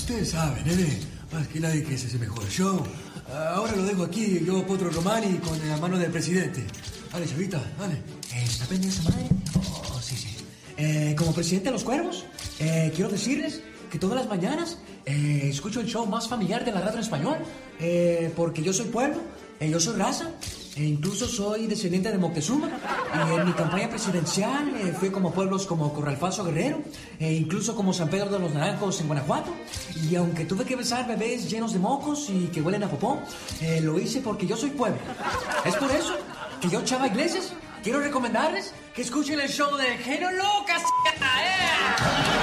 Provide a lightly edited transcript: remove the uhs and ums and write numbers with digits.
Ustedes saben, nene. Más que nadie que ese es el mejor show. Ahora lo dejo aquí, yo Potro Romani, con la mano del presidente. Dale, chavita, dale. ¿Está prendida esa madre? Oh, sí, sí. Como presidente de los cuervos, quiero decirles que todas las mañanas escucho el show más familiar de la radio en español, porque yo soy pueblo, yo soy raza, e incluso soy descendiente de Moctezuma, y en mi campaña presidencial fui como pueblos como Corralfazo Guerrero, e incluso como San Pedro de los Naranjos en Guanajuato, y aunque tuve que besar bebés llenos de mocos y que huelen a popó, lo hice porque yo soy pueblo. Es por eso que yo, Chava Iglesias, quiero recomendarles que escuchen el show de Genio Lucas.